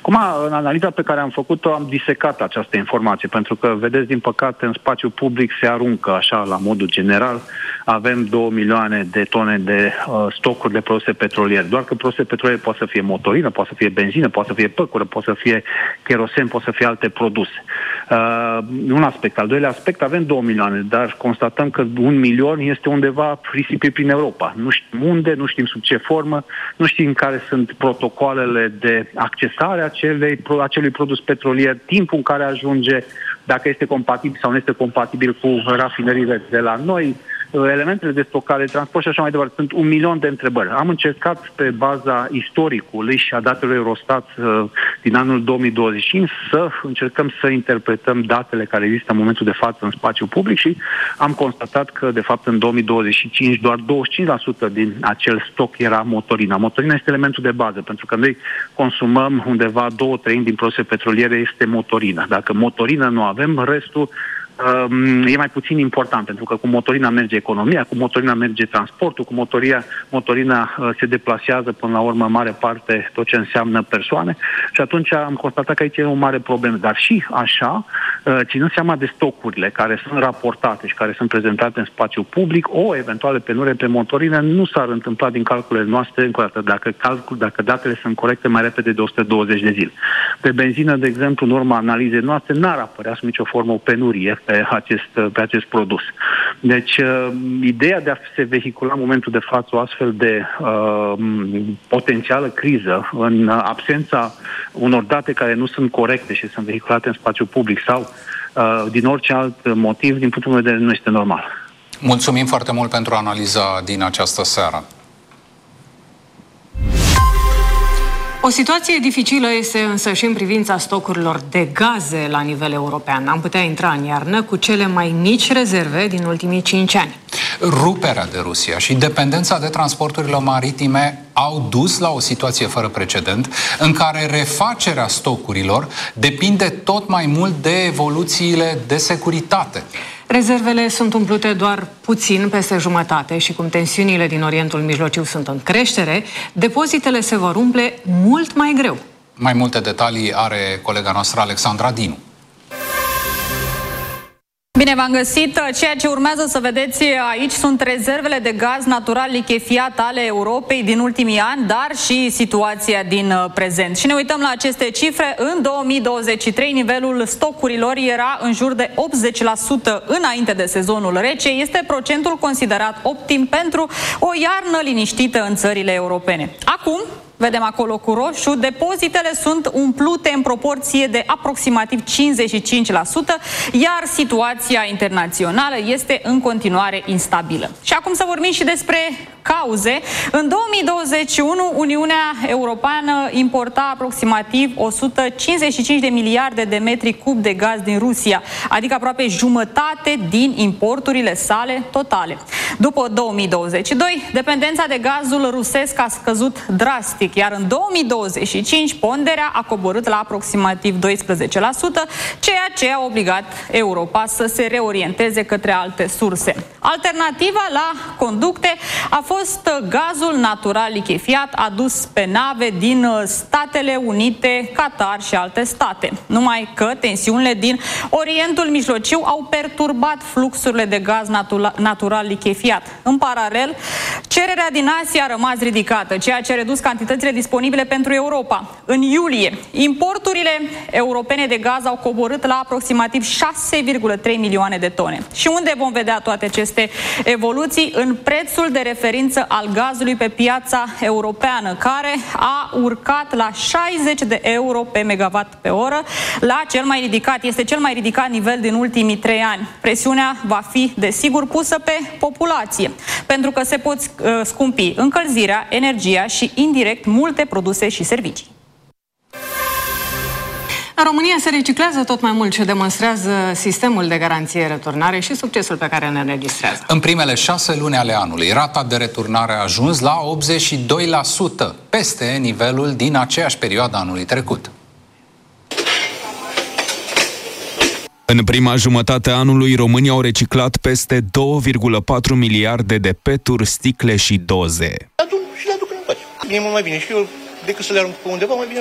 Acum, în analiza pe care am făcut-o, am disecat această informație, pentru că, vedeți, din păcate, în spațiu public se aruncă așa, la modul general, avem 2 milioane de tone de stocuri de produse petroliere. Doar că produse petroliere poate să fie motorină, poate să fie benzină, poate să fie păcură, poate să fie kerosen, poate să fie alte produse. Un aspect. Al doilea aspect, avem 2 milioane, dar constatăm că 1 milion este undeva risipit prin Europa. Nu știm unde, nu știm sub ce formă, nu știm care sunt protocoalele de accesare a acelui produs petrolier, timpul în care ajunge, dacă este compatibil sau nu este compatibil cu rafinările de la noi, elementele de stocare, transport și așa mai departe. Sunt 1 milion de întrebări. Am încercat pe baza istoricului și a datelor Eurostat din anul 2025 să încercăm să interpretăm datele care există în momentul de față în spațiu public și am constatat că, de fapt, în 2025 doar 25% din acel stoc era motorina. Motorina este elementul de bază, pentru că noi consumăm undeva 2/3 din produse petroliere este motorina. Dacă motorina nu avem, restul e mai puțin important, pentru că cu motorina merge economia, cu motorina merge transportul, cu motorina se deplasează până la urmă în mare parte tot ce înseamnă persoane și atunci am constatat că aici e o mare problemă. Dar și așa, ținând seama de stocurile care sunt raportate și care sunt prezentate în spațiu public, o eventuală penure pe motorină nu s-ar întâmpla din calculele noastre, încă o dată, dacă datele sunt corecte, mai repede de 120 de zile. Pe benzină, de exemplu, în urma analizei noastre, n-ar apărea sub nicio formă o penurie pe acest produs. Deci, ideea de a se vehicula în momentul de față o astfel de potențială criză în absența unor date care nu sunt corecte și sunt vehiculate în spațiu public sau din orice alt motiv, din punctul meu de vedere, nu este normal. Mulțumim foarte mult pentru analiza din această seară. O situație dificilă este însă și în privința stocurilor de gaze la nivel european. Am putea intra în iarnă cu cele mai mici rezerve din ultimii 5 ani. Ruperea de Rusia și dependența de transporturile maritime au dus la o situație fără precedent în care refacerea stocurilor depinde tot mai mult de evoluțiile de securitate. Rezervele sunt umplute doar puțin peste jumătate și cum tensiunile din Orientul Mijlociu sunt în creștere, depozitele se vor umple mult mai greu. Mai multe detalii are colega noastră Alexandra Dinu. Bine v-am găsit! Ceea ce urmează să vedeți aici sunt rezervele de gaz natural lichefiat ale Europei din ultimii ani, dar și situația din prezent. Și ne uităm la aceste cifre. În 2023, nivelul stocurilor era în jur de 80% înainte de sezonul rece. Este procentul considerat optim pentru o iarnă liniștită în țările europene. Acum, vedem acolo cu roșu, depozitele sunt umplute în proporție de aproximativ 55%, iar situația internațională este în continuare instabilă. Și acum să vorbim și despre cauze. În 2021, Uniunea Europeană importa aproximativ 155 de miliarde de metri cub de gaz din Rusia, adică aproape jumătate din importurile sale totale. După 2022, dependența de gazul rusesc a scăzut drastic, iar în 2025 ponderea a coborât la aproximativ 12%, ceea ce a obligat Europa să se reorienteze către alte surse. Alternativa la conducte a fost gazul natural lichefiat adus pe nave din Statele Unite, Qatar și alte state. Numai că tensiunile din Orientul Mijlociu au perturbat fluxurile de gaz natural lichefiat. În paralel, cererea din Asia a rămas ridicată, ceea ce a redus cantitățile disponibile pentru Europa. În iulie, importurile europene de gaz au coborât la aproximativ 6,3 milioane de tone. Și unde vom vedea toate aceste evoluții? În prețul de referință al gazului pe piața europeană, care a urcat la 60 de euro pe megawatt pe oră, este cel mai ridicat nivel din ultimii 3 ani. Presiunea va fi, desigur, pusă pe populație, pentru că se pot scumpi încălzirea, energia și, indirect, multe produse și servicii. În România se reciclează tot mai mult și demonstrează sistemul de garanție-returnare și succesul pe care ne înregistrează. În primele 6 luni ale anului, rata de returnare a ajuns la 82%, peste nivelul din aceeași perioadă anului trecut. În prima jumătate a anului, românii au reciclat peste 2,4 miliarde de peturi, sticle și doze. Le aduc înapoi. E mult mai bine și eu, decât să le arunc pe undeva, mai bine